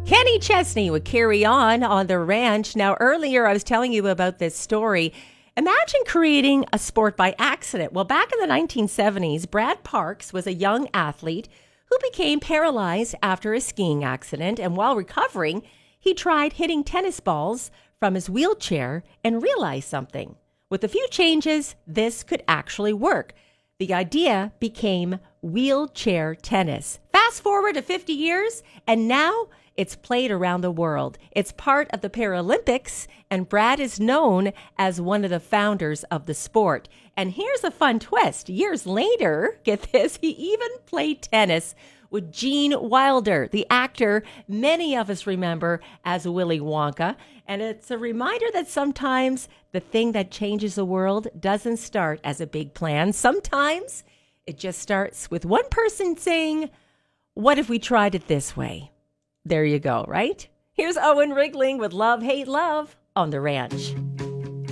Kenny Chesney would carry on the ranch. Now, earlier I was telling you about this story. Imagine creating a sport by accident. Well, back in the 1970s, Brad Parks was a young athlete who became paralyzed after a skiing accident. And while recovering, he tried hitting tennis balls from his wheelchair and realized something. With a few changes, this could actually work. The idea became wheelchair tennis. Fast forward to 50 years, and now it's played around the world. It's part of the Paralympics, and Brad is known as one of the founders of the sport. And here's a fun twist. Years later, get this, he even played tennis with Gene Wilder, the actor many of us remember as Willy Wonka. And it's a reminder that sometimes the thing that changes the world doesn't start as a big plan. Sometimes it just starts with one person saying, "What if we tried it this way?" There you go, right? Here's Owen Rigling with Love, Hate, Love on The Ranch.